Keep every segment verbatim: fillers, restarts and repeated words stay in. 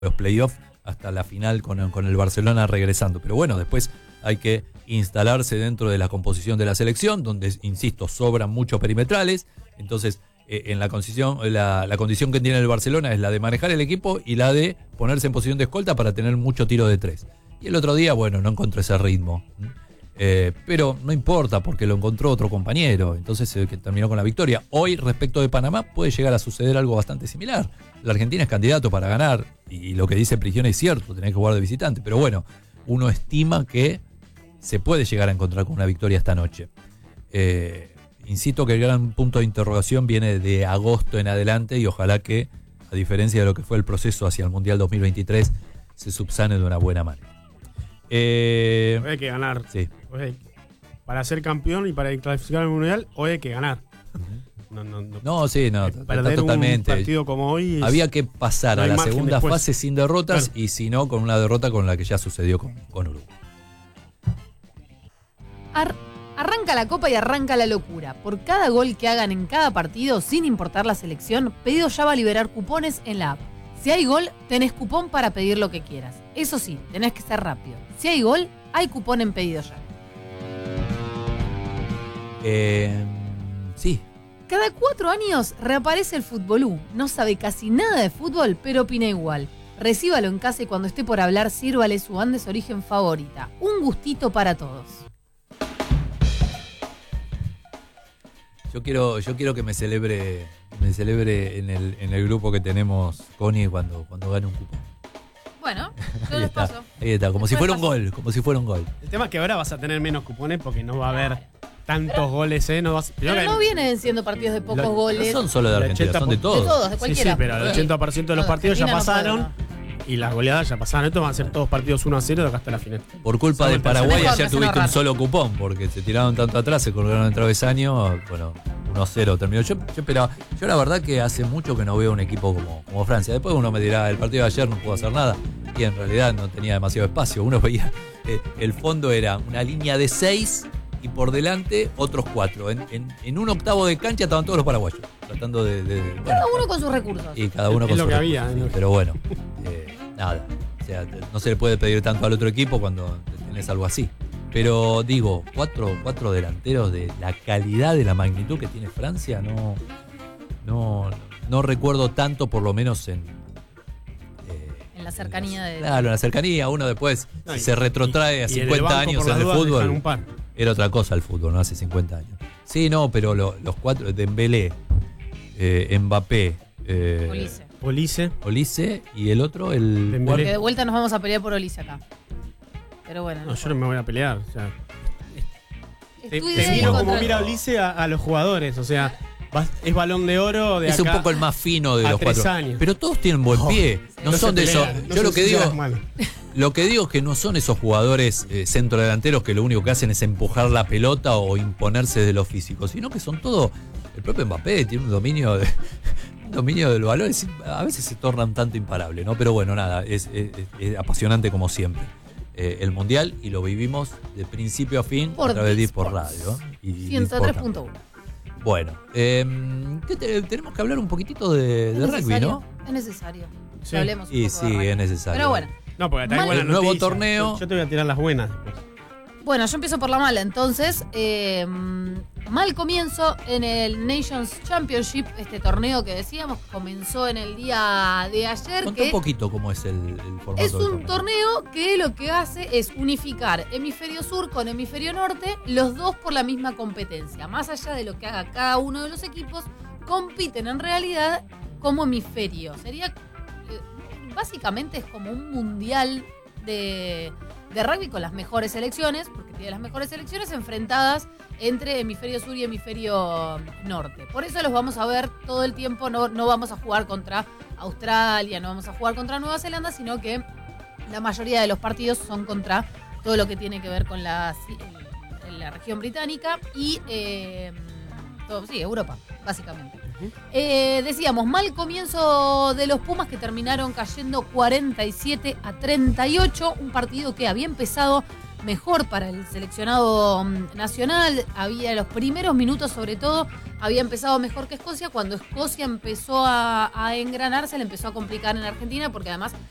los playoffs hasta la final con, con el Barcelona regresando. Pero bueno, después hay que instalarse dentro de la composición de la selección, donde, insisto, sobran muchos perimetrales. Entonces, eh, en la condición, la, la condición que tiene el Barcelona es la de manejar el equipo y la de ponerse en posición de escolta para tener mucho tiro de tres. Y el otro día, bueno, no encontró ese ritmo. Eh, pero no importa porque lo encontró otro compañero, entonces eh, que terminó con la victoria. Hoy, respecto de Panamá, puede llegar a suceder algo bastante similar. La Argentina es candidato para ganar y lo que dice Prigioni es cierto, tenés que jugar de visitante, pero bueno, uno estima que se puede llegar a encontrar con una victoria esta noche. Eh, insisto que el gran punto de interrogación viene de agosto en adelante y ojalá que, a diferencia de lo que fue el proceso hacia el Mundial dos mil veintitrés, se subsane de una buena manera. Eh, hoy hay que ganar. Sí. Hoy hay, para ser campeón y para clasificar al Mundial, hoy hay que ganar. Uh-huh. No, no, no. no, sí, no. Perder totalmente. un partido como hoy. Es, había que pasar no a la segunda después. fase sin derrotas, claro. Y si no, con una derrota con la que ya sucedió con, con Uruguay. Ar- arranca la Copa y arranca la locura. Por cada gol que hagan en cada partido, sin importar la selección, Pedido Ya va a liberar cupones en la app. Si hay gol, tenés cupón para pedir lo que quieras. Eso sí, tenés que ser rápido. Si hay gol, hay cupón en Pedido Ya. Eh, sí. Cada cuatro años reaparece el Futbolú. No sabe casi nada de fútbol, pero opina igual. Recíbalo en casa y cuando esté por hablar, sírvale su banda de su origen favorita. Un gustito para todos. Yo quiero, yo quiero que me celebre, me celebre en el, en el grupo que tenemos, Connie, cuando, cuando gane un cupón. Bueno, yo ahí les está, paso. Ahí está, como Después si fuera un paso. gol, como si fuera un gol. El tema es que ahora vas a tener menos cupones porque no va a haber tantos pero, goles, ¿eh? No vas, pero no vienen siendo partidos de pocos lo, goles. No son solo de Argentina, son de todos. De todos, de cualquiera. Sí, sí, pero el ochenta por ciento de los partidos ya pasaron. No puede, no. Y las goleadas ya pasaron. Estos van a ser todos partidos uno a cero de acá hasta la final. Por culpa de Paraguay ayer tuviste un solo cupón, porque se tiraron tanto atrás, se colgaron el travesaño, bueno, uno a cero terminó. Yo, yo esperaba, yo la verdad que hace mucho que no veo un equipo como, como Francia. Después uno me dirá, el partido de ayer no pudo hacer nada, y en realidad no tenía demasiado espacio. Uno veía, eh, el fondo era una línea de seis y por delante otros cuatro. En, en, en un octavo de cancha estaban todos los paraguayos, tratando de... de bueno, cada uno con sus recursos. Y cada uno con es sus lo que recursos, había. Sí, pero bueno, eh, nada. O sea, no se le puede pedir tanto al otro equipo cuando tenés algo así. Pero digo, cuatro, cuatro delanteros de la calidad, de la magnitud que tiene Francia, no, no, no recuerdo tanto, por lo menos en... En la cercanía de... Claro, en la cercanía. Uno después, no, si y, se retrotrae a cincuenta años en el fútbol, era otra cosa el fútbol, ¿no? Hace cincuenta años. Sí, no, pero lo, los cuatro, Dembélé, eh, Mbappé, eh, Olise. Olise. Olise y el otro, el... Porque de vuelta nos vamos a pelear por Olise acá. Pero bueno. No, no yo no me voy a pelear. O sea, te, te miro como mira Olise a, a los jugadores, o sea... Es balón de oro de es acá un poco el más fino de los cuatro años. Pero todos tienen buen pie. Oh, no, no son de esos. No yo lo que digo, mal. lo que digo es que no son esos jugadores eh, centrodelanteros que lo único que hacen es empujar la pelota o imponerse de lo físico, sino que son todo. El propio Mbappé tiene un dominio de, un dominio del valor. Es, a veces se tornan tanto imparable, ¿no? Pero bueno, nada, es, es, es apasionante como siempre. Eh, el Mundial y lo vivimos de principio a fin por a través de por radio. Y ciento tres punto uno. Bueno, eh, ¿qué te, tenemos que hablar un poquitito de, de rugby, ¿no? Es necesario. Sí. Que hablemos un y poco sí, de rugby. es necesario. Pero bueno. No, porque está el nuevo noticia. torneo. Yo, yo te voy a tirar las buenas. Bueno, yo empiezo por la mala. Entonces, eh, mal comienzo en el Nations Championship, este torneo que decíamos, comenzó en el día de ayer. Contá que un poquito cómo es el, el formato. Es un torneo. torneo que lo que hace es unificar hemisferio sur con hemisferio norte, los dos por la misma competencia. Más allá de lo que haga cada uno de los equipos, compiten en realidad como hemisferio. Sería, eh, básicamente es como un mundial de... de rugby con las mejores selecciones, porque tiene las mejores selecciones enfrentadas entre hemisferio sur y hemisferio norte. Por eso los vamos a ver todo el tiempo, no, no vamos a jugar contra Australia, no vamos a jugar contra Nueva Zelanda, sino que la mayoría de los partidos son contra todo lo que tiene que ver con la, la región británica y eh, todo, sí, Europa, básicamente. Eh, decíamos, mal comienzo de los Pumas que terminaron cayendo cuarenta y siete a treinta y ocho, un partido que había empezado mejor para el seleccionado nacional, había los primeros minutos sobre todo, había empezado mejor que Escocia, cuando Escocia empezó a, a engranarse, le empezó a complicar en Argentina, porque además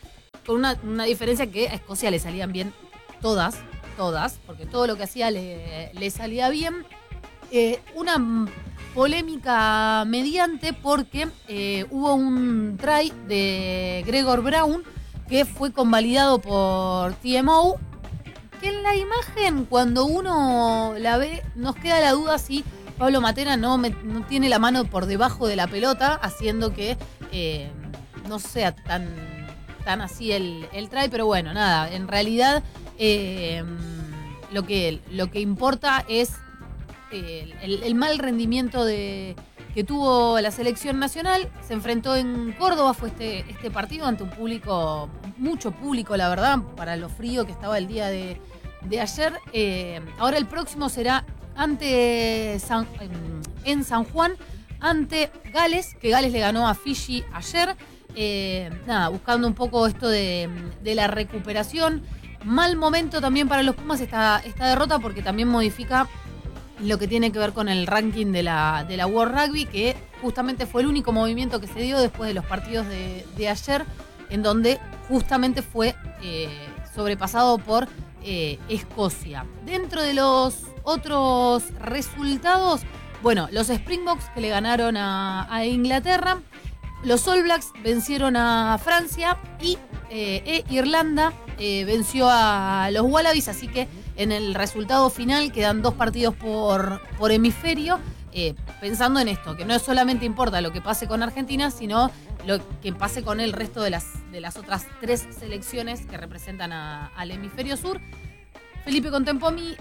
con una, una diferencia que a Escocia le salían bien todas, todas, porque todo lo que hacía le, le salía bien. Eh, una polémica mediante porque eh, hubo un try de Gregor Brown que fue convalidado por T M O, que en la imagen, cuando uno la ve, nos queda la duda si Pablo Matera no, me, no tiene la mano por debajo de la pelota, haciendo que eh, no sea tan, tan así el, el try, pero bueno, nada, en realidad eh, lo, que, lo que importa es eh, el, el mal rendimiento de... que tuvo la selección nacional. Se enfrentó en Córdoba, fue este, este partido ante un público, mucho público, la verdad, para lo frío que estaba el día de, de ayer. Eh, ahora el próximo será ante San, en San Juan, ante Gales, que Gales le ganó a Fiji ayer. Eh, nada, buscando un poco esto de, de la recuperación. Mal momento también para los Pumas esta, esta derrota, porque también modifica lo que tiene que ver con el ranking de la, de la World Rugby, que justamente fue el único movimiento que se dio después de los partidos de, de ayer, en donde justamente fue eh, sobrepasado por eh, Escocia. Dentro de los otros resultados, bueno, los Springboks que le ganaron a, a Inglaterra, los All Blacks vencieron a Francia y eh, e Irlanda eh, venció a los Wallabies, así que en el resultado final quedan dos partidos por, por hemisferio, eh, pensando en esto, que no solamente importa lo que pase con Argentina, sino lo que pase con el resto de las, de las otras tres selecciones que representan a, al hemisferio sur. Felipe Contempomi,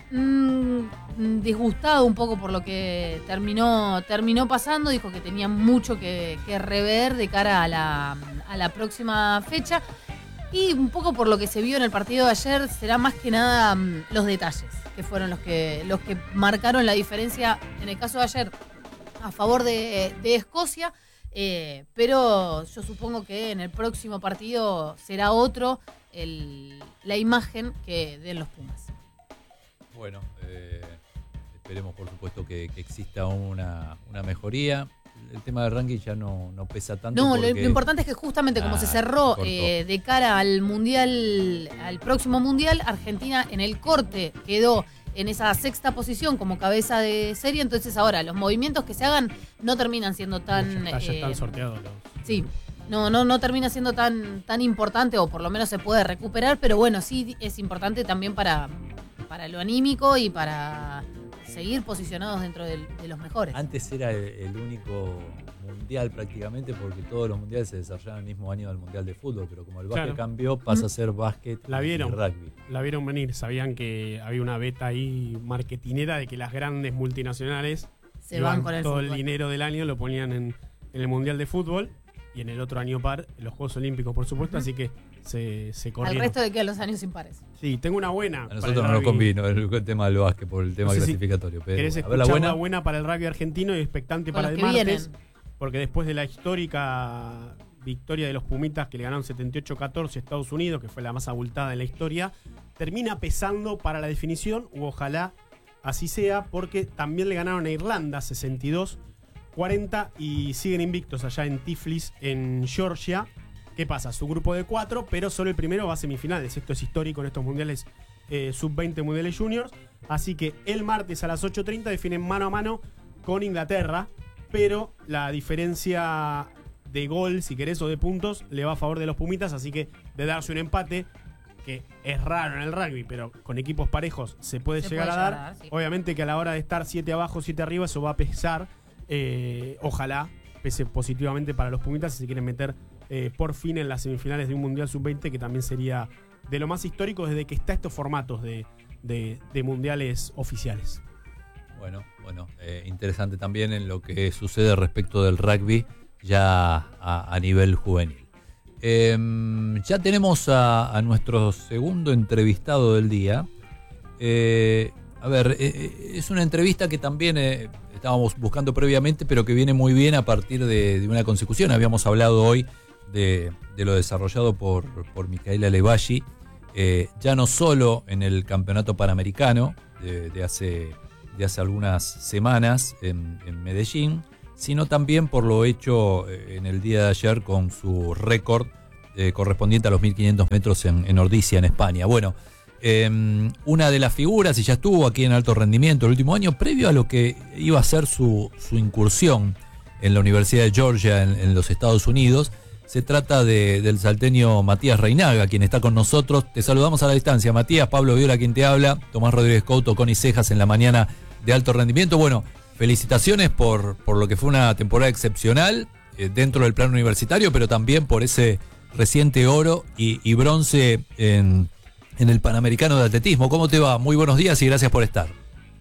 mmm, disgustado un poco por lo que terminó, terminó pasando, dijo que tenía mucho que, que rever de cara a la, a la próxima fecha. Y un poco por lo que se vio en el partido de ayer, será más que nada um, los detalles, que fueron los que, los que marcaron la diferencia, en el caso de ayer, a favor de, de Escocia. Eh, pero yo supongo que en el próximo partido será otro el, la imagen que den los Pumas. Bueno, eh, esperemos por supuesto que, que exista una, una mejoría. El tema del ranking ya no, no pesa tanto. No, porque... lo, lo importante es que justamente como ah, se cerró eh, de cara al mundial, al próximo mundial, Argentina en el corte quedó en esa sexta posición como cabeza de serie. Entonces ahora los movimientos que se hagan no terminan siendo tan... Ya, ya eh, están sorteados los... Sí, no, no, no termina siendo tan, tan importante, o por lo menos se puede recuperar, pero bueno, sí es importante también para, para lo anímico y para seguir posicionados dentro de, de los mejores. Antes era el, el único mundial prácticamente, porque todos los mundiales se desarrollaban el mismo año del mundial de fútbol, pero como el básquet claro. cambió, pasa a ser básquet la vieron, y rugby. La vieron venir, sabían que había una beta ahí marketinera de que las grandes multinacionales se van con el todo fútbol. El dinero del año lo ponían en, en el mundial de fútbol y en el otro año par los Juegos Olímpicos, por supuesto, uh-huh. así que se, se corrieron. Al resto de que a los años impares. Sí, tengo una buena. A nosotros no nos convino el, el tema del básquet por el tema no sé clasificatorio. Si pero, ¿Querés escuchar la buena? la buena para el rugby argentino y expectante con para el que martes? Vienen. Porque después de la histórica victoria de los Pumitas que le ganaron setenta y ocho a catorce a Estados Unidos, que fue la más abultada de la historia, termina pesando para la definición, u ojalá así sea, porque también le ganaron a Irlanda sesenta y dos cuarenta y siguen invictos allá en Tiflis, en Georgia. ¿Qué pasa? Su grupo de cuatro, pero solo el primero va a semifinales. Esto es histórico en estos mundiales eh, sub veinte, mundiales juniors. Así que el martes a las ocho treinta definen mano a mano con Inglaterra, pero la diferencia de gol, si querés, o de puntos, le va a favor de los Pumitas. Así que de darse un empate, que es raro en el rugby, pero con equipos parejos se puede se llegar puede a dar. llegar a dar sí. Obviamente que a la hora de estar siete abajo, siete arriba, eso va a pesar. Eh, ojalá pese positivamente para los Pumitas si se quieren meter eh, por fin en las semifinales de un Mundial sub veinte, que también sería de lo más histórico desde que está estos formatos de, de, de mundiales oficiales. Bueno, bueno, eh, interesante también en lo que sucede respecto del rugby ya a, a nivel juvenil. Eh, ya tenemos a, a nuestro segundo entrevistado del día. Eh, a ver, eh, es una entrevista que también eh, estábamos buscando previamente, pero que viene muy bien a partir de, de una consecución. Habíamos hablado hoy de, de lo desarrollado por, por Micaela Levalli, eh, ya no solo en el Campeonato Panamericano de, de, hace, de hace algunas semanas en, en Medellín, sino también por lo hecho en el día de ayer con su récord eh, correspondiente a los mil quinientos metros en, en Ordizia, en España. Bueno, eh, una de las figuras, y ya estuvo aquí en alto rendimiento el último año, previo a lo que iba a ser su, su incursión en la Universidad de Georgia, en, en los Estados Unidos. Se trata de, del salteño Matías Reinaga, quien está con nosotros. Te saludamos a la distancia. Matías, Pablo Viola quien te habla, Tomás Rodríguez Couto, Connie Cejas en la mañana de alto rendimiento. Bueno, felicitaciones por, por lo que fue una temporada excepcional eh, dentro del plano universitario, pero también por ese reciente oro y, y bronce en, en el Panamericano de Atletismo. ¿Cómo te va? Muy buenos días y gracias por estar.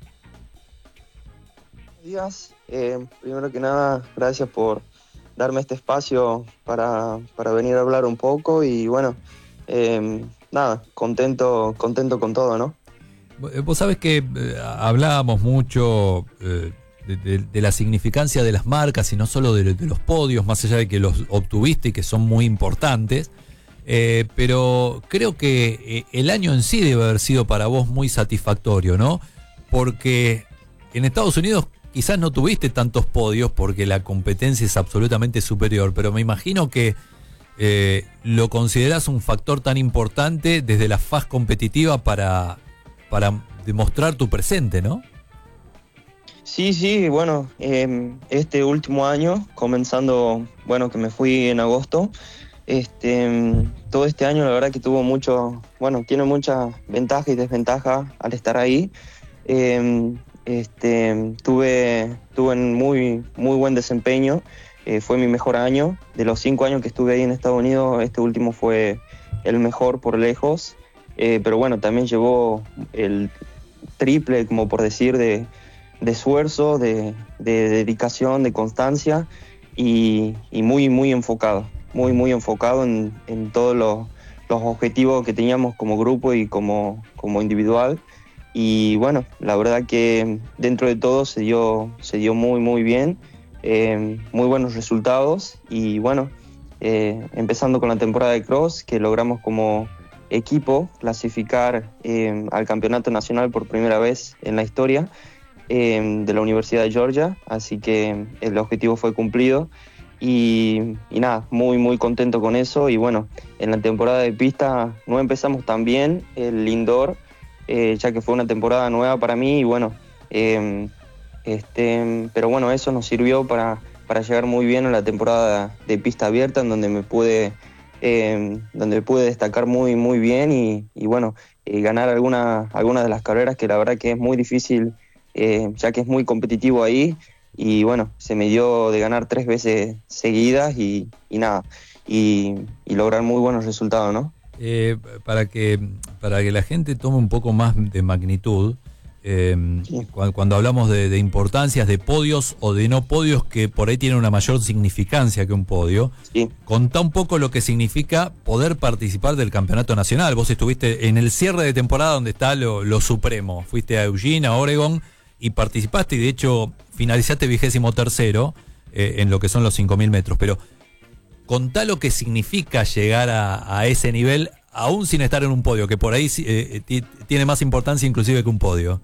Buenos días. Eh, primero que nada, gracias por darme este espacio para, para venir a hablar un poco y bueno, eh, nada, contento, contento con todo, ¿no? Vos sabés que eh, hablábamos mucho eh, de, de, de la significancia de las marcas y no solo de, de los podios, más allá de que los obtuviste y que son muy importantes, eh, pero creo que eh, el año en sí debe haber sido para vos muy satisfactorio, ¿no? Porque en Estados Unidos quizás no tuviste tantos podios porque la competencia es absolutamente superior, pero me imagino que eh, lo considerás un factor tan importante desde la faz competitiva para, para demostrar tu presente, ¿no? Sí, sí, bueno, eh, este último año, comenzando, bueno, que me fui en agosto, este, todo este año la verdad que tuvo mucho, bueno, tiene muchas ventajas y desventajas al estar ahí. Eh, Este, tuve, tuve un muy, muy buen desempeño, eh, fue mi mejor año. De los cinco años que estuve ahí en Estados Unidos, este último fue el mejor por lejos, eh, pero bueno, también llevó el triple, como por decir, de, de esfuerzo, de, de dedicación, de constancia y, y muy, muy enfocado, muy, muy enfocado en, en todos los, los objetivos que teníamos como grupo y como, como individual. Y bueno, la verdad que dentro de todo se dio, se dio muy, muy bien, eh, muy buenos resultados. Y bueno, eh, empezando con la temporada de cross, que logramos como equipo clasificar eh, al campeonato nacional por primera vez en la historia eh, de la Universidad de Georgia. Así que el objetivo fue cumplido. Y, y nada, muy, muy contento con eso. Y bueno, en la temporada de pista no empezamos tan bien, el indoor, Eh, ya que fue una temporada nueva para mí y bueno, eh, este, pero bueno, eso nos sirvió para, para llegar muy bien a la temporada de pista abierta, en donde me pude, eh, donde pude destacar muy, muy bien y, y bueno, eh, ganar alguna, algunas de las carreras que la verdad que es muy difícil, eh, ya que es muy competitivo ahí y bueno, se me dio de ganar tres veces seguidas y, y nada, y, y lograr muy buenos resultados, ¿no? Eh, para que para que la gente tome un poco más de magnitud, eh, sí. cuando, cuando hablamos de, de importancias de podios o de no podios que por ahí tienen una mayor significancia que un podio, sí. Contá un poco lo que significa poder participar del campeonato nacional. Vos estuviste en el cierre de temporada donde está lo, lo supremo, fuiste a Eugene, a Oregon y participaste y de hecho finalizaste vigésimo tercero eh, en lo que son los cinco mil metros, pero contá lo que significa llegar a, a ese nivel, aún sin estar en un podio, que por ahí eh, t- tiene más importancia inclusive que un podio.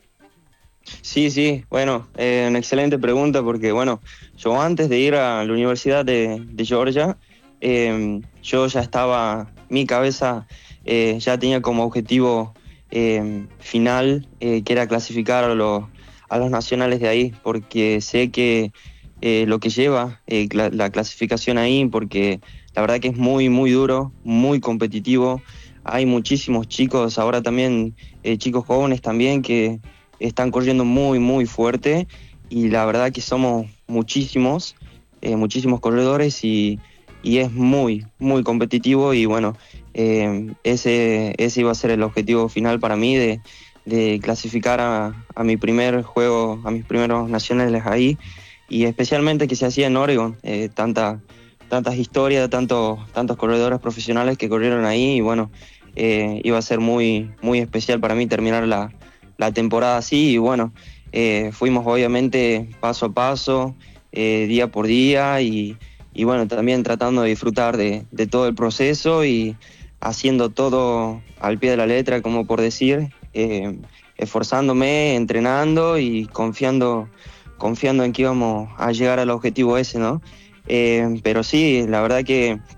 Sí, sí, bueno, eh, una excelente pregunta porque, bueno, yo antes de ir a la Universidad de, de Georgia, eh, yo ya estaba, mi cabeza eh, ya tenía como objetivo eh, final, eh, que era clasificar a los, a los nacionales de ahí, porque sé que Eh, lo que lleva eh, la, la clasificación ahí, porque la verdad que es muy, muy duro, muy competitivo. Hay muchísimos chicos, ahora también eh, chicos jóvenes también que están corriendo muy, muy fuerte y la verdad que somos muchísimos, eh, muchísimos corredores y, y es muy, muy competitivo y bueno, eh, ese, ese iba a ser el objetivo final para mí de, de clasificar a, a mi primer juego, a mis primeros nacionales ahí. Y especialmente que se hacía en Oregon, eh, tanta, tantas historias, tantos, tantos corredores profesionales que corrieron ahí y bueno, eh, iba a ser muy, muy especial para mí terminar la, la temporada así y bueno, eh, fuimos obviamente paso a paso, eh, día por día y, y bueno, también tratando de disfrutar de, de todo el proceso y haciendo todo al pie de la letra, como por decir, eh, esforzándome, entrenando y confiando confiando en que íbamos a llegar al objetivo ese, ¿no? Eh, pero sí, la verdad que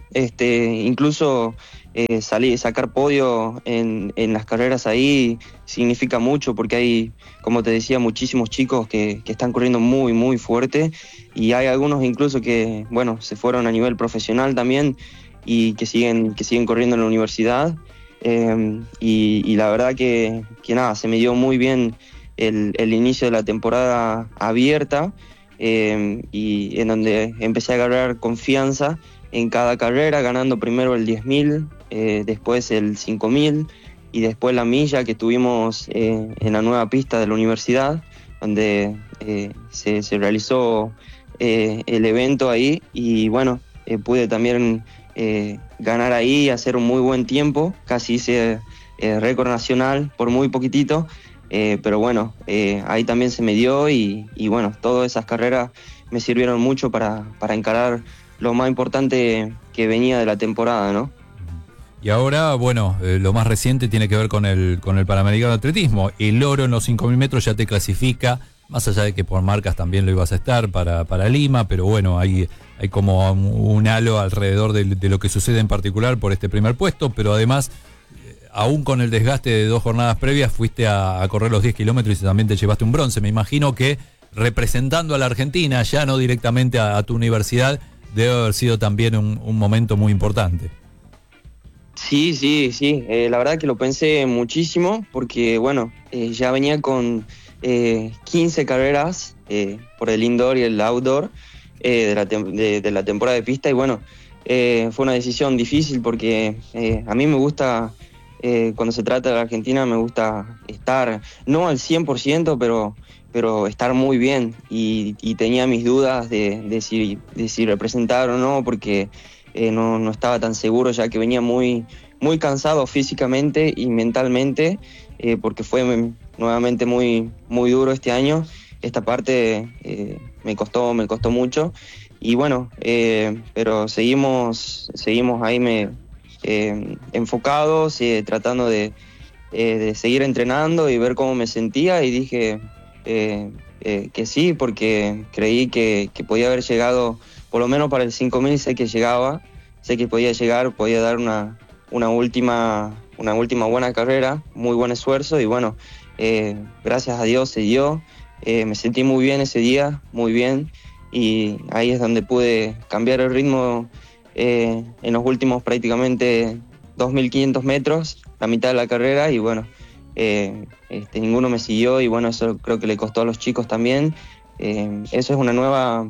este, incluso eh, salir, sacar podio en, en las carreras ahí significa mucho, porque hay, como te decía, muchísimos chicos que, que están corriendo muy, muy fuerte, y hay algunos incluso que, bueno, se fueron a nivel profesional también y que siguen, que siguen corriendo en la universidad. Eh, y, y la verdad que, que nada, se me dio muy bien el, el inicio de la temporada abierta, eh, y en donde empecé a agarrar confianza en cada carrera, ganando primero el diez mil, eh, después el cinco mil y después la milla que tuvimos eh, en la nueva pista de la universidad, donde eh, se, se realizó eh, el evento ahí, y bueno, eh, pude también eh, ganar ahí y hacer un muy buen tiempo, casi hice eh, récord nacional por muy poquitito, eh, pero bueno, eh, ahí también se me dio, y, y bueno, todas esas carreras me sirvieron mucho para, para encarar lo más importante que venía de la temporada, ¿no? Y ahora, bueno, eh, lo más reciente tiene que ver con el con el Panamericano de Atletismo. El oro en los cinco mil metros ya te clasifica, más allá de que por marcas también lo ibas a estar para, para Lima, pero bueno, hay, hay como un halo alrededor de, de lo que sucede en particular por este primer puesto, pero además, eh, aún con el desgaste de dos jornadas previas, fuiste a, a correr los diez kilómetros y también te llevaste un bronce. Me imagino que representando a la Argentina, ya no directamente a, a tu universidad, debe haber sido también un, un momento muy importante. Sí, sí, sí. Eh, la verdad que lo pensé muchísimo porque, bueno, eh, ya venía con eh, quince carreras eh, por el indoor y el outdoor eh, de, la de, de la temporada de pista, y bueno, eh, fue una decisión difícil porque eh, a mí me gusta, eh, cuando se trata de la Argentina, me gusta estar, no al cien por ciento, pero, pero estar muy bien, y, y tenía mis dudas de, de, si, de si representar o no, porque Eh, no, no estaba tan seguro, ya que venía muy, muy cansado físicamente y mentalmente, eh, porque fue nuevamente muy, muy duro este año. Esta parte eh, me costó, me costó mucho, y bueno, eh, pero seguimos, seguimos ahí me, eh, enfocados, eh, tratando de, eh, de seguir entrenando y ver cómo me sentía, y dije eh, eh, que sí, porque creí que, que podía haber llegado. Por lo menos para el cinco mil sé que llegaba, sé que podía llegar, podía dar una, una, última, una última buena carrera, muy buen esfuerzo, y bueno, eh, gracias a Dios se dio. Eh, me sentí muy bien ese día, muy bien, y ahí es donde pude cambiar el ritmo eh, en los últimos prácticamente dos mil quinientos metros, la mitad de la carrera, y bueno, eh, este, ninguno me siguió, y bueno, eso creo que le costó a los chicos también. Eh, eso es una nueva...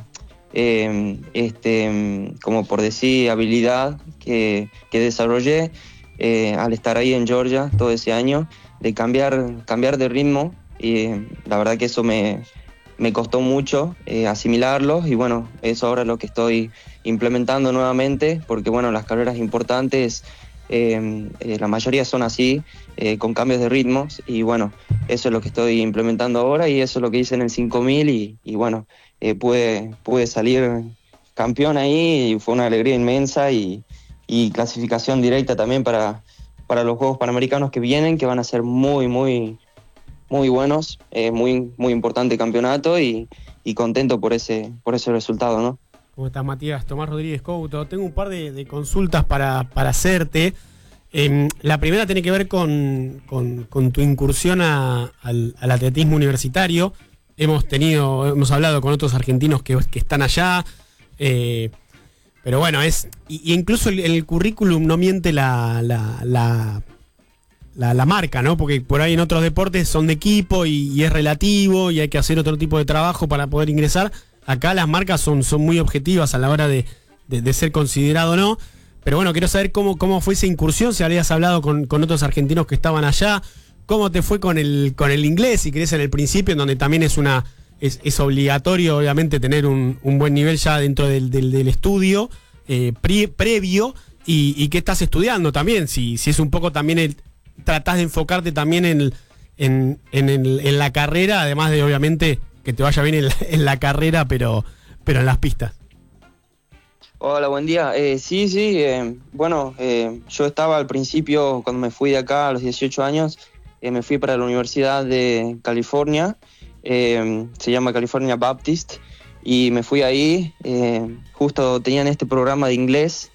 Eh, este, como por decir, habilidad que, que desarrollé eh, al estar ahí en Georgia todo ese año, de cambiar, cambiar de ritmo, y la verdad que eso me, me costó mucho eh, asimilarlo, y bueno, eso ahora es lo que estoy implementando nuevamente, porque bueno, las carreras importantes eh, eh, la mayoría son así, eh, con cambios de ritmos, y bueno, eso es lo que estoy implementando ahora, y eso es lo que hice en el cinco mil, y, y bueno, Eh, pude, pude salir campeón ahí, y fue una alegría inmensa, y, y clasificación directa también para, para los Juegos Panamericanos que vienen, que van a ser muy, muy, muy buenos, eh, muy, muy importante campeonato, y, y contento por ese, por ese resultado, ¿no? ¿Cómo estás, Matías? Tomás Rodríguez Couto. Tengo un par de, de consultas para, para hacerte. Eh, la primera tiene que ver con, con, con tu incursión a, al, al atletismo universitario. Hemos tenido, hemos hablado con otros argentinos que, que están allá, eh, pero bueno, es y, y incluso el, el currículum no miente la, la, la, la, la marca, ¿no? Porque por ahí en otros deportes son de equipo y, y es relativo y hay que hacer otro tipo de trabajo para poder ingresar. Acá las marcas son, son muy objetivas a la hora de, de, de ser considerado o no. Pero bueno, quiero saber cómo, cómo fue esa incursión, si habías hablado con, con otros argentinos que estaban allá. ¿Cómo te fue con el con el inglés, si querés, en el principio, en donde también es una es, es obligatorio, obviamente, tener un, un buen nivel ya dentro del, del, del estudio eh, pre, previo? Y, y qué estás estudiando también, si, si es un poco también el, tratás de enfocarte también en, en, en, el, en la carrera, además de, obviamente, que te vaya bien en la, en la carrera, pero, pero en las pistas. Hola, buen día. Eh, sí, sí, eh, bueno, eh, yo estaba al principio, cuando me fui de acá a los dieciocho años, Eh, me fui para la Universidad de California, eh, se llama California Baptist, y me fui ahí, eh, justo tenían este programa de inglés,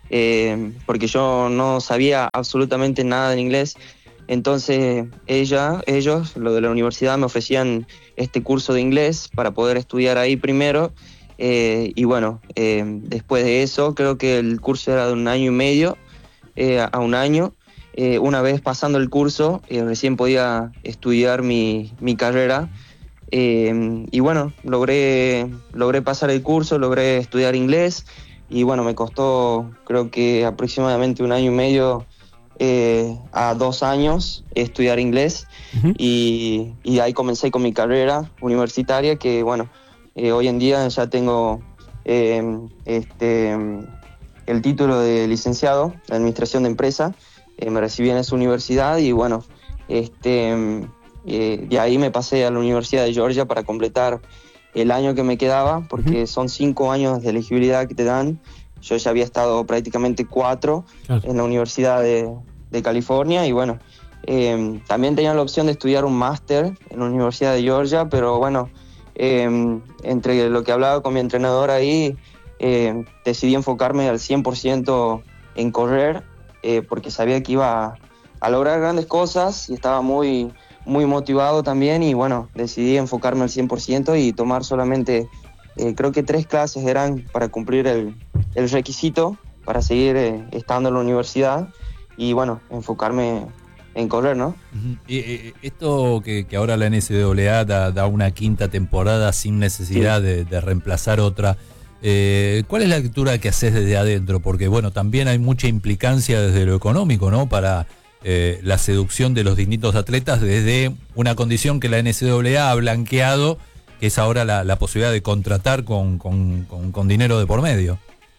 eh, porque yo no sabía absolutamente nada de inglés. Entonces ella, ellos, lo de la universidad, me ofrecían este curso de inglés para poder estudiar ahí primero. Eh, y bueno, eh, después de eso, creo que el curso era de un año y medio eh, a un año. Eh, una vez pasando el curso, eh, recién podía estudiar mi, mi carrera. Eh, y bueno, logré, logré pasar el curso, logré estudiar inglés. Y bueno, me costó creo que aproximadamente un año y medio eh, a dos años estudiar inglés. Uh-huh. y, y ahí comencé con mi carrera universitaria, que bueno, eh, hoy en día ya tengo eh, este, el título de licenciado en Administración de Empresa. Eh, me recibí en esa universidad y bueno, este, eh, de ahí me pasé a la Universidad de Georgia para completar el año que me quedaba, porque uh-huh. son cinco años de elegibilidad que te dan. Yo ya había estado prácticamente cuatro claro. en la Universidad de, de California y bueno, eh, también tenía la opción de estudiar un máster en la Universidad de Georgia, pero bueno, eh, entre lo que hablaba con mi entrenador ahí, eh, decidí enfocarme al cien por ciento en correr, eh, porque sabía que iba a, a lograr grandes cosas y estaba muy, muy motivado también y bueno, decidí enfocarme al cien por ciento y tomar solamente, eh, creo que tres clases eran para cumplir el, el requisito para seguir eh, estando en la universidad y bueno, enfocarme en correr, ¿no? Uh-huh. Y, y, esto que, que ahora la N C A A da, da una quinta temporada sin necesidad sí. de, de reemplazar otra, eh, ¿cuál es la lectura que haces desde adentro? Porque bueno, también hay mucha implicancia desde lo económico, ¿no? Para eh, la seducción de los distintos atletas desde una condición que la N C A A ha blanqueado, que es ahora la, la posibilidad de contratar con, con, con, con dinero de por medio.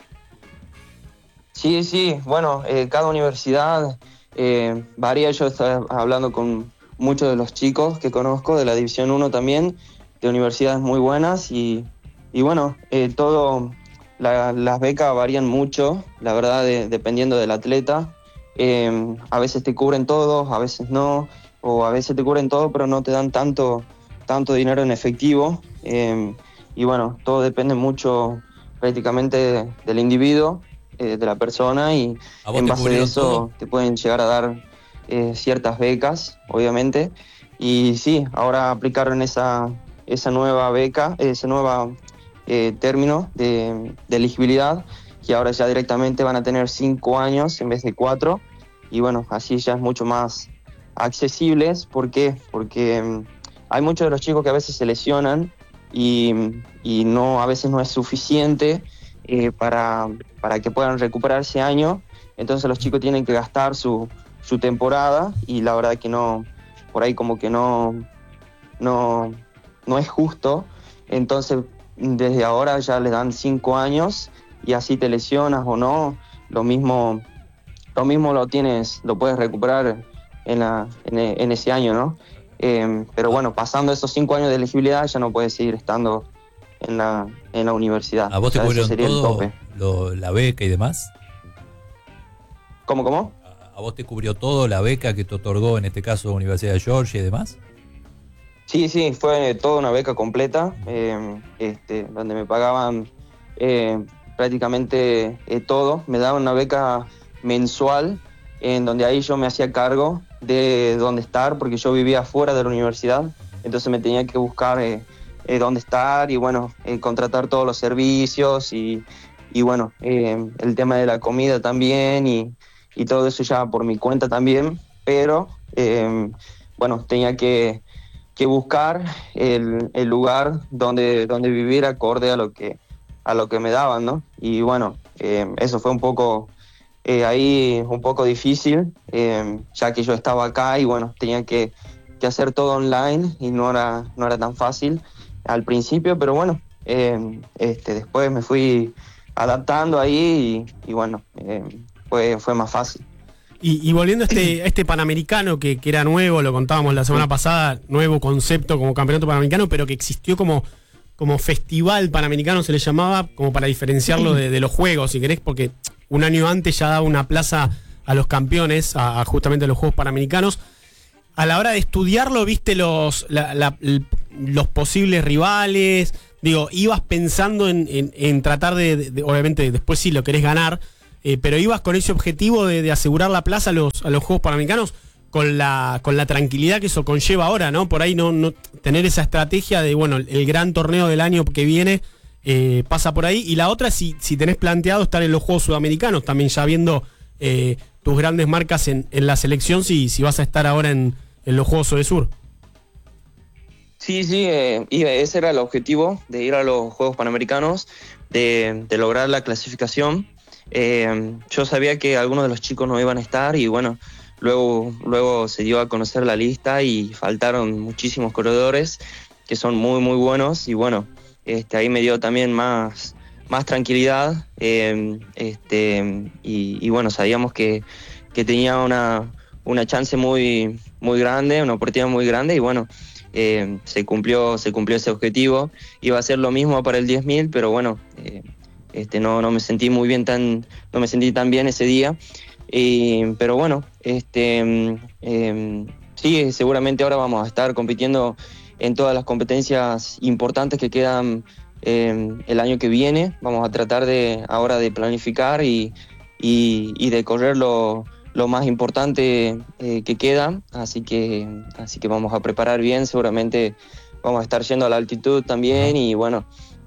Sí, sí, bueno, eh, cada universidad eh, varía. Yo estaba hablando con muchos de los chicos que conozco de la División uno también, de universidades muy buenas y, y bueno, eh, todo, la, las becas varían mucho, la verdad, de, dependiendo del atleta. Eh, a veces te cubren todo, a veces no, o a veces te cubren todo pero no te dan tanto, tanto dinero en efectivo. Eh, y bueno, todo depende mucho prácticamente del individuo, de la persona y en base a eso todo? Te pueden llegar a dar eh, ciertas becas, obviamente. Y sí, ahora aplicaron esa, esa nueva beca, ese nuevo eh, término de, de elegibilidad, que ahora ya directamente van a tener cinco años en vez de cuatro. Y bueno, así ya es mucho más accesibles. ¿Por qué? Porque um, hay muchos de los chicos que a veces se lesionan y, y no, a veces no es suficiente Eh, para, para que puedan recuperar ese año. Entonces los chicos tienen que gastar su, su temporada y la verdad que no, por ahí como que no, no, no es justo. Entonces desde ahora ya les dan cinco años y así te lesionas o no, lo mismo, lo mismo lo tienes, lo puedes recuperar en, la, en, en ese año, ¿no? Eh, pero bueno, pasando esos cinco años de elegibilidad ya no puedes seguir estando en la, en la universidad. ¿A vos te o sea, cubrieron todo lo, la beca y demás? ¿Cómo, cómo? ¿A, ¿A vos te cubrió todo la beca que te otorgó, en este caso, Universidad de Georgia y demás? Sí, sí, fue toda una beca completa, eh, este, donde me pagaban eh, prácticamente eh, todo. Me daban una beca mensual, en donde ahí yo me hacía cargo de dónde estar, porque yo vivía fuera de la universidad, entonces me tenía que buscar Eh, Eh, dónde estar y bueno, eh, contratar todos los servicios y, y bueno, eh, el tema de la comida también y, y todo eso ya por mi cuenta también, pero eh, bueno, tenía que, que buscar el, el lugar donde, donde vivir acorde a lo que, a lo que me daban, ¿no? Y bueno, eh, eso fue un poco, eh, ahí un poco difícil, eh, ya que yo estaba acá y bueno, tenía que, que hacer todo online y no era, no era tan fácil al principio, pero bueno, eh, este, después me fui adaptando ahí y, y bueno, eh, fue, fue más fácil. Y, y volviendo a este, a este Panamericano que, que era nuevo, lo contábamos la semana pasada, nuevo concepto como campeonato panamericano, pero que existió como, como festival panamericano, se le llamaba, como para diferenciarlo de, de los juegos, si querés, porque un año antes ya daba una plaza a los campeones, a, a justamente los Juegos Panamericanos. A la hora de estudiarlo, viste los, la, la, los posibles rivales, digo, ibas pensando en, en, en tratar de, de, obviamente después sí lo querés ganar, eh, pero ibas con ese objetivo de, de asegurar la plaza a los, a los Juegos Panamericanos con la, con la tranquilidad que eso conlleva ahora, ¿no? Por ahí no, no tener esa estrategia de, bueno, el gran torneo del año que viene eh, pasa por ahí. Y la otra, si, si tenés planteado estar en los Juegos Sudamericanos, también ya viendo eh, tus grandes marcas en, en la selección, si, si vas a estar ahora en, en los Juegos Odesur. Sí, sí, eh, y ese era el objetivo, de ir a los Juegos Panamericanos, de, de lograr la clasificación. Eh, yo sabía que algunos de los chicos no iban a estar y bueno, luego, luego se dio a conocer la lista y faltaron muchísimos corredores que son muy, muy buenos y bueno, este, ahí me dio también más, más tranquilidad eh, este, y, y bueno, sabíamos que, que tenía una, una chance muy, muy grande, una oportunidad muy grande y bueno, Eh, se cumplió se cumplió ese objetivo. Iba a ser lo mismo para el diez mil, pero bueno, eh, este, no, no me sentí muy bien tan no me sentí tan bien ese día y, pero bueno, este eh, sí, seguramente ahora vamos a estar compitiendo en todas las competencias importantes que quedan eh, el año que viene. Vamos a tratar de ahora de planificar y, y, y de correrlo lo más importante eh, que queda, así que así que vamos a preparar bien, seguramente vamos a estar yendo a la altitud también y bueno,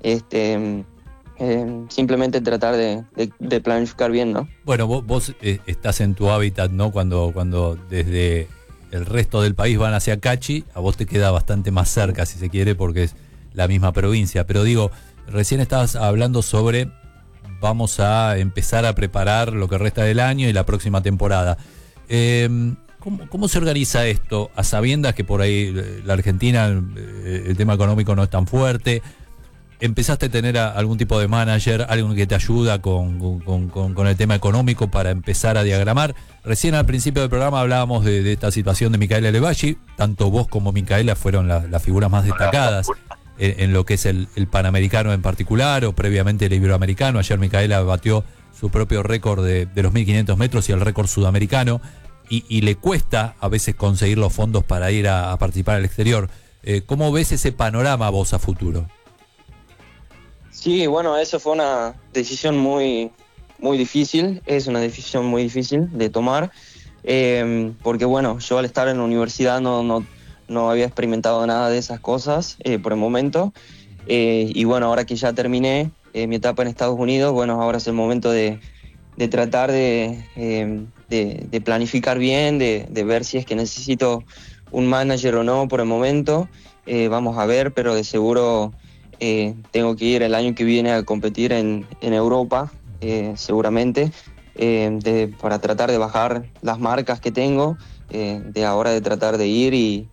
este eh, simplemente tratar de, de, de planificar bien, ¿no? Bueno, vos, vos eh, estás en tu hábitat, ¿no? Cuando, cuando desde el resto del país van hacia Cachi, a vos te queda bastante más cerca, si se quiere, porque es la misma provincia, pero digo, recién estabas hablando sobre vamos a empezar a preparar lo que resta del año y la próxima temporada. Eh, ¿cómo, ¿Cómo se organiza esto? A sabiendas que por ahí la Argentina, el, el tema económico no es tan fuerte. ¿Empezaste a tener a, algún tipo de manager, alguien que te ayuda con, con, con, con el tema económico para empezar a diagramar? Recién al principio del programa hablábamos de, de esta situación de Micaela Levalli. Tanto vos como Micaela fueron la, las figuras más destacadas en, en lo que es el, el Panamericano en particular o previamente el Iberoamericano. Ayer Micaela batió su propio récord de, de los mil quinientos metros y el récord sudamericano y, y le cuesta a veces conseguir los fondos para ir a, a participar al exterior. Eh, ¿Cómo ves ese panorama vos a futuro? Sí, bueno, eso fue una decisión muy, muy difícil, es una decisión muy difícil de tomar, eh, porque bueno, yo al estar en la universidad no, no, no había experimentado nada de esas cosas eh, por el momento, eh, y bueno, ahora que ya terminé eh, mi etapa en Estados Unidos, bueno, ahora es el momento de, de tratar de, eh, de, de planificar bien, de, de ver si es que necesito un manager o no por el momento, eh, vamos a ver, pero de seguro... Eh, tengo que ir el año que viene a competir en, en Europa, eh, seguramente, eh, de, para tratar de bajar las marcas que tengo, eh, de ahora de tratar de ir y,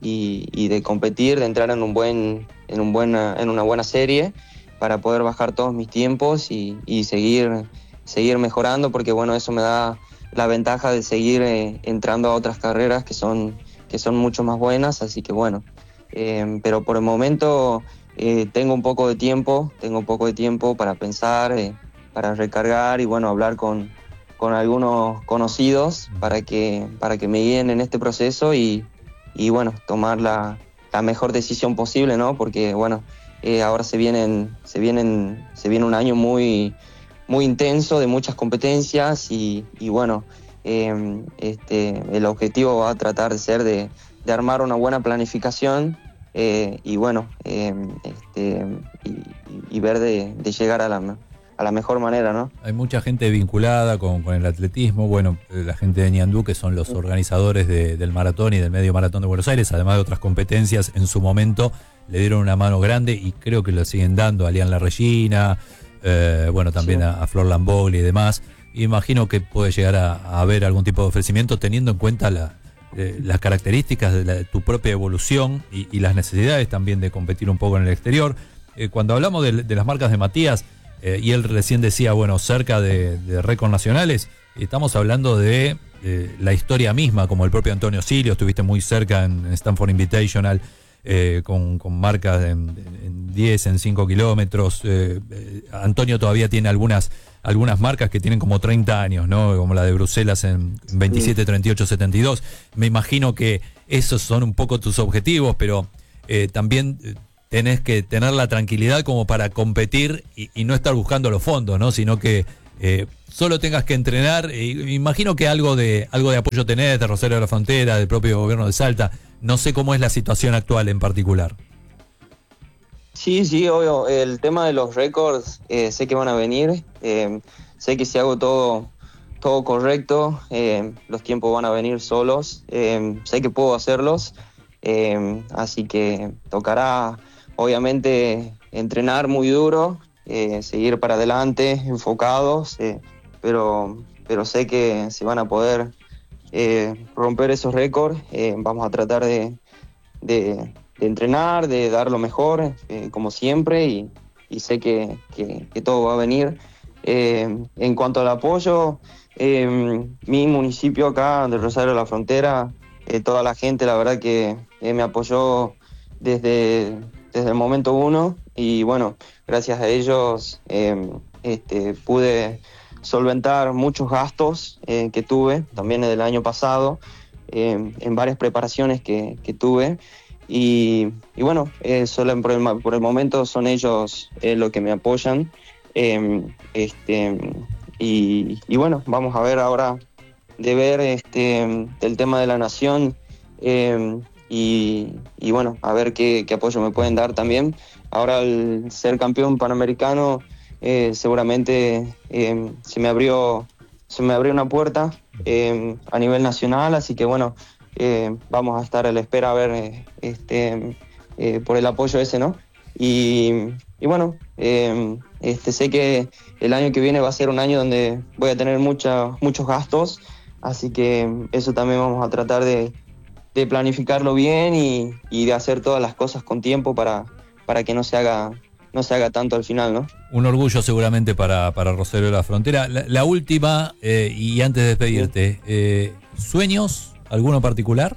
y, y de competir, de entrar en, un buen, en, un buena, en una buena serie para poder bajar todos mis tiempos y, y seguir, seguir mejorando, porque bueno, eso me da la ventaja de seguir eh, entrando a otras carreras que son, que son mucho más buenas, así que bueno, eh, pero por el momento... Eh, tengo un poco de tiempo, tengo un poco de tiempo para pensar, eh, para recargar y bueno, hablar con, con algunos conocidos para que, para que me guíen en este proceso y, y bueno, tomar la, la mejor decisión posible, ¿no? Porque bueno, eh, ahora se vienen, se vienen, se viene un año muy, muy intenso de muchas competencias y, y bueno, eh, este, el objetivo va a tratar de ser de, de armar una buena planificación. Eh, y bueno, eh, este, y, y ver de, de llegar a la, a la mejor manera, ¿no? Hay mucha gente vinculada con, con el atletismo, bueno, la gente de Ñandú, que son los organizadores de, del maratón y del medio maratón de Buenos Aires, además de otras competencias, en su momento le dieron una mano grande y creo que lo siguen dando a Lian La Regina, eh, bueno, también sí. a, a Flor Lambogli y demás. Imagino que puede llegar a, a haber algún tipo de ofrecimiento teniendo en cuenta la Eh, las características de, la, de tu propia evolución y, y las necesidades también de competir un poco en el exterior. Eh, cuando hablamos de, de las marcas de Matías, eh, y él recién decía, bueno, cerca de, de récords nacionales, estamos hablando de, de la historia misma, como el propio Antonio Silio, estuviste muy cerca en, en Stanford Invitational, eh, con, con marcas en, en diez, en cinco kilómetros. Eh, eh, Antonio todavía tiene algunas algunas marcas que tienen como treinta años, ¿no? Como la de Bruselas en veintisiete, treinta y ocho, setenta y dos. Me imagino que esos son un poco tus objetivos, pero eh, también tenés que tener la tranquilidad como para competir y, y no estar buscando los fondos, ¿no? Sino que eh, solo tengas que entrenar. Eh, imagino que algo de algo de apoyo tenés de Rosario de la Frontera, del propio gobierno de Salta. No sé cómo es la situación actual en particular. Sí, sí, obvio. El tema de los récords, eh, sé que van a venir. Eh, sé que si hago todo, todo correcto, eh, los tiempos van a venir solos. Eh, sé que puedo hacerlos. Eh, así que tocará, obviamente, entrenar muy duro, eh, seguir para adelante, enfocados, eh, pero, pero sé que se van a poder eh, romper esos récords. Eh, vamos a tratar de, de, de entrenar, de dar lo mejor, eh, como siempre, y, y sé que, que, que todo va a venir. Eh, en cuanto al apoyo, eh, mi municipio acá de Rosario de la Frontera, eh, toda la gente, la verdad que eh, me apoyó desde, desde el momento uno, y bueno, gracias a ellos eh, este, pude solventar muchos gastos eh, que tuve, también el año pasado, eh, en varias preparaciones que, que tuve. Y, y bueno, eh, solo por, el, por el momento son ellos eh, los que me apoyan. Eh, este, y, y bueno, vamos a ver ahora de ver este, el tema de la nación eh, y, y bueno, a ver qué, qué apoyo me pueden dar también. Ahora al ser campeón panamericano eh, seguramente eh, se me abrió se me abrió una puerta eh, a nivel nacional, así que bueno, eh, vamos a estar a la espera a ver eh, este eh, por el apoyo ese, ¿no? Y, y bueno, eh, este sé que el año que viene va a ser un año donde voy a tener mucha, muchos gastos, así que eso también vamos a tratar de, de planificarlo bien y, y de hacer todas las cosas con tiempo para, para que no se haga no se haga tanto al final, ¿no? Un orgullo seguramente para, para Rosario de la Frontera. La, la última, eh, y antes de despedirte, eh, ¿sueños? ¿Alguno particular?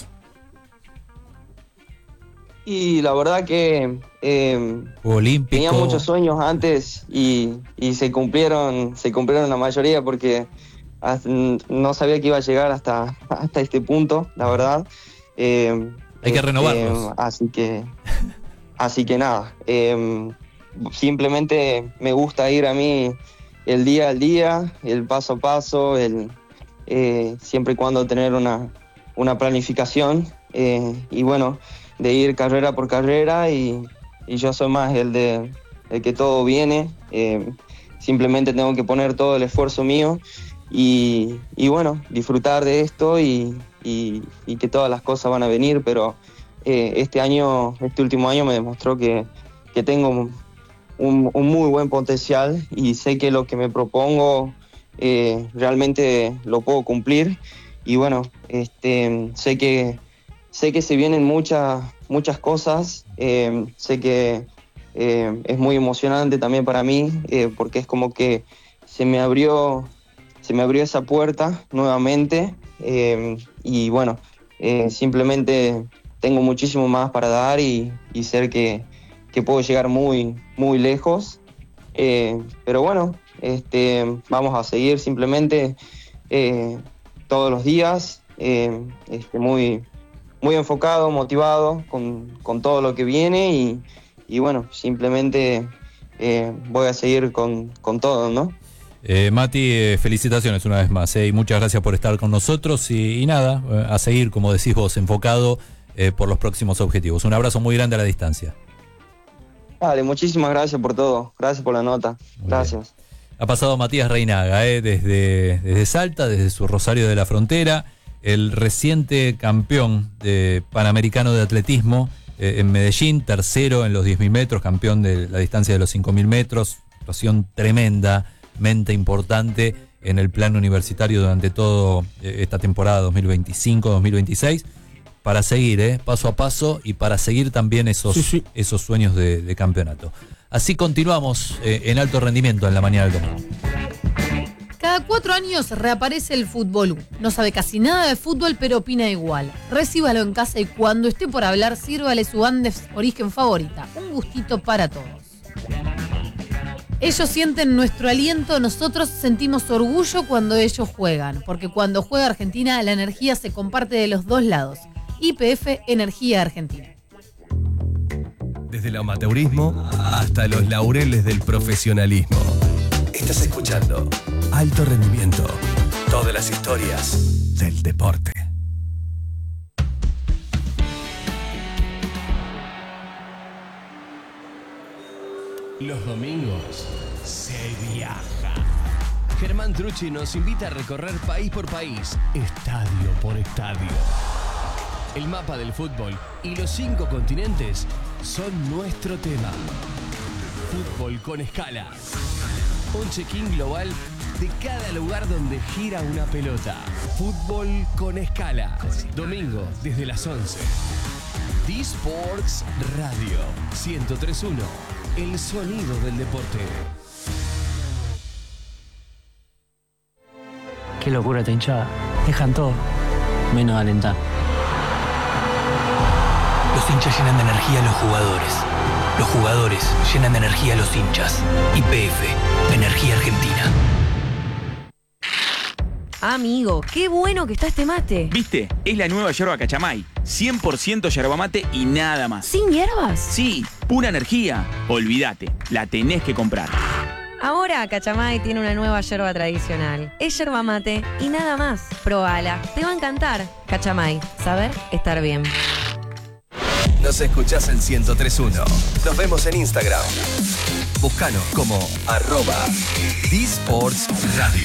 Y la verdad que eh, Olímpico. Tenía muchos sueños antes y, y se cumplieron se cumplieron la mayoría, porque hasta, no sabía que iba a llegar hasta, hasta este punto, la verdad. Eh, Hay que este, renovarlos. Así que, así que nada. Eh, simplemente me gusta ir a mí el día al día, el paso a paso, el eh, siempre y cuando tener una, una planificación eh, y bueno, de ir carrera por carrera, y, y yo soy más el de el que todo viene. Eh, simplemente tengo que poner todo el esfuerzo mío y, y bueno, disfrutar de esto y, y, y que todas las cosas van a venir, pero eh, este año, este último año me demostró que, que tengo un, un muy buen potencial y sé que lo que me propongo eh, realmente lo puedo cumplir. Y bueno, este, sé que sé que se vienen muchas muchas cosas. Eh, sé que eh, es muy emocionante también para mí, eh, porque es como que se me abrió se me abrió esa puerta nuevamente, eh, y bueno, eh, simplemente tengo muchísimo más para dar y, y sé que, que puedo llegar muy muy lejos, eh, pero bueno, este, vamos a seguir simplemente eh, todos los días, eh, este, muy muy enfocado, motivado con, con todo lo que viene y, y bueno, simplemente eh, voy a seguir con, con todo, ¿no? Eh, Mati, eh, felicitaciones una vez más, eh, y muchas gracias por estar con nosotros y, y nada, eh, a seguir, como decís vos, enfocado eh, por los próximos objetivos. Un abrazo muy grande a la distancia. Vale, muchísimas gracias por todo, gracias por la nota, Muy gracias. Bien. Ha pasado Matías Reinaga, eh, desde, desde Salta, desde su Rosario de la Frontera, el reciente campeón de Panamericano de Atletismo eh, en Medellín, tercero en los diez mil metros, campeón de la distancia de los cinco mil metros, actuación tremendamente importante en el plano universitario durante toda eh, esta temporada dos mil veinticinco dos mil veintiséis, para seguir eh, paso a paso y para seguir también esos, sí, sí. esos sueños de, de campeonato. Así continuamos eh, en alto rendimiento en la mañana del domingo. Cada cuatro años reaparece el Fútbol. No sabe casi nada de fútbol, pero opina igual. Recíbalo en casa y cuando esté por hablar, sírvale su Andes Origen favorita. Un gustito para todos. Ellos sienten nuestro aliento, nosotros sentimos orgullo cuando ellos juegan. Porque cuando juega Argentina, la energía se comparte de los dos lados. Y P F Energía Argentina. Desde el amateurismo hasta los laureles del profesionalismo. Estás escuchando Alto rendimiento. Todas las historias del deporte. Los domingos se viaja. Germán Trucci nos invita a recorrer país por país, estadio por estadio. El mapa del fútbol y los cinco continentes son nuestro tema. Fútbol con escala. Un check-in global de cada lugar donde gira una pelota. Fútbol con escala. Domingo desde las once. D-Sports Radio ciento tres punto uno. El sonido del deporte. Qué locura esta hinchada. Dejan todo, menos alentar. Los hinchas llenan de energía a los jugadores. Los jugadores llenan de energía a los hinchas. Y P F, Energía Argentina. Amigo, qué bueno que está este mate. ¿Viste? Es la nueva yerba Cachamay. cien por ciento yerba mate y nada más. ¿Sin hierbas? Sí, pura energía. Olvídate, la tenés que comprar. Ahora Cachamay tiene una nueva yerba tradicional. Es yerba mate y nada más. Probala, te va a encantar. Cachamay, saber estar bien. Nos escuchás en ciento tres punto uno. Nos vemos en Instagram. Búscanos como arroba D-Sports Radio.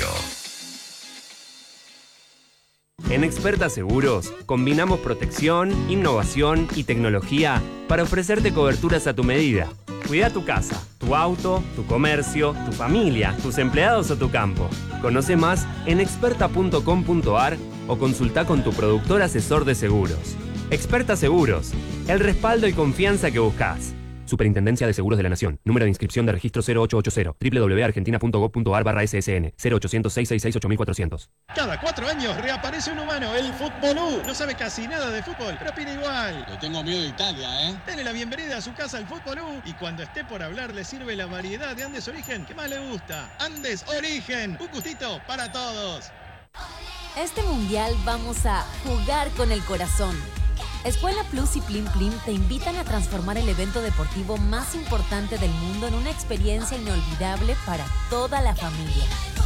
En Experta Seguros, combinamos protección, innovación y tecnología para ofrecerte coberturas a tu medida. Cuida tu casa, tu auto, tu comercio, tu familia, tus empleados o tu campo. Conoce más en experta punto com punto a r o consulta con tu productor asesor de seguros. Experta Seguros, el respaldo y confianza que buscas. Superintendencia de Seguros de la Nación. Número de inscripción de registro cero ocho ocho cero. doble u doble u doble u punto argentina punto gov punto a r barra S S N. cero ochocientos, seiscientos sesenta y seis, ocho mil cuatrocientos. Cada cuatro años reaparece un humano, el Fútbolú. No sabe casi nada de fútbol, pero opina igual. Le tengo miedo de Italia, ¿eh? Dele la bienvenida a su casa al Fútbolú. Y cuando esté por hablar, le sirve la variedad de Andes Origen que más le gusta. Andes Origen. Un gustito para todos. Este mundial vamos a jugar con el corazón. Escuela Plus y Plim Plim te invitan a transformar el evento deportivo más importante del mundo en una experiencia inolvidable para toda la familia.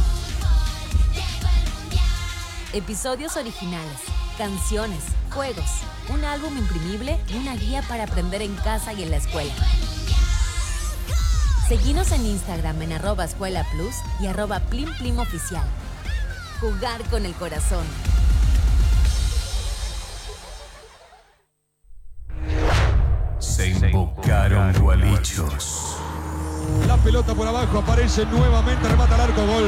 Episodios originales, canciones, juegos, un álbum imprimible y una guía para aprender en casa y en la escuela. Seguinos en Instagram en arroba Escuela Plus y arroba Plim Plim Oficial. Jugar con el corazón. Se invocaron gualichos. La pelota por abajo aparece nuevamente, remata al arco, gol.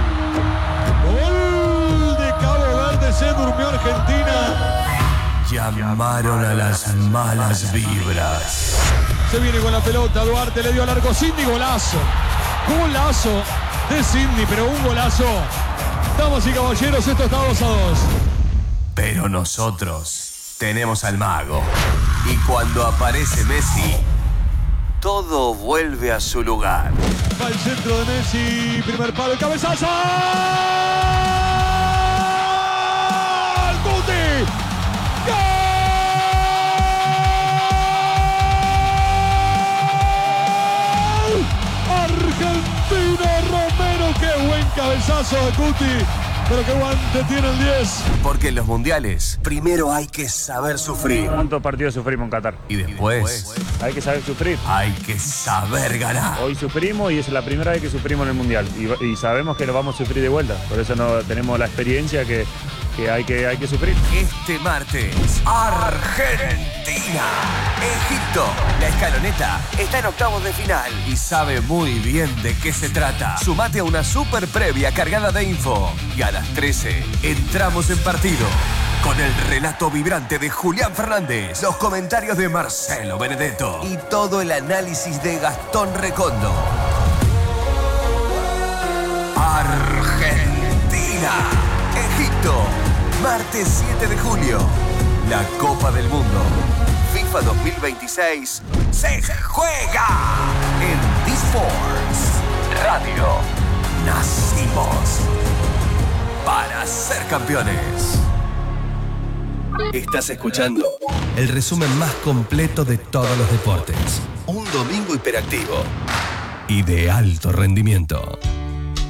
Gol de Cabo Verde, se durmió Argentina. Llamaron a las malas vibras. Se viene con la pelota, Duarte le dio al arco, Cindy, golazo. Golazo de Cindy, pero un golazo. Damas y caballeros, esto está dos a dos. Pero nosotros tenemos al mago. Y cuando aparece Messi, todo vuelve a su lugar. Va el centro de Messi, primer palo, el cabezazo. ¡Gol! ¡Guti! ¡Gol! Argentina, Romero, qué buen cabezazo de Guti. Pero qué guante tiene el diez. Porque en los mundiales, primero hay que saber sufrir. ¿Cuántos partidos sufrimos en Qatar? Y después, hay que saber sufrir. Hay que saber ganar. Hoy sufrimos y es la primera vez que sufrimos en el mundial. Y, y sabemos que lo vamos a sufrir de vuelta. Por eso no tenemos la experiencia que, que, hay que hay que sufrir. Este martes, Argentina, Egipto. La escaloneta está en octavos de final y sabe muy bien de qué se trata. Sumate a una super previa cargada de info. Y a las trece entramos en partido con el relato vibrante de Julián Fernández, los comentarios de Marcelo Benedetto y todo el análisis de Gastón Recondo. Argentina, Egipto, martes siete de julio. La Copa del Mundo FIFA dos mil veintiséis se juega en D-Sports Radio. Nacimos para ser campeones. Estás escuchando el resumen más completo de todos los deportes. Un domingo hiperactivo y de alto rendimiento.